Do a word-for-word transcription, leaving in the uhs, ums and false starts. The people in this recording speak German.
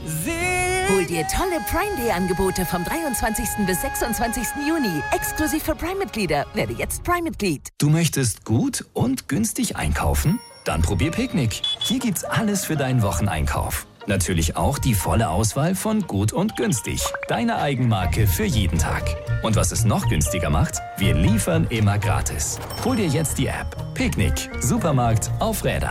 Hol dir tolle Prime Day Angebote vom dreiundzwanzigsten bis sechsundzwanzigsten Juni. Exklusiv für Prime-Mitglieder. Werde jetzt Prime-Mitglied. Du möchtest gut und günstig einkaufen? Dann probier Picknick. Hier gibt's alles für deinen Wocheneinkauf. Natürlich auch die volle Auswahl von Gut und Günstig. Deine Eigenmarke für jeden Tag. Und was es noch günstiger macht? Wir liefern immer gratis. Hol dir jetzt die App. Picknick. Supermarkt auf Rädern.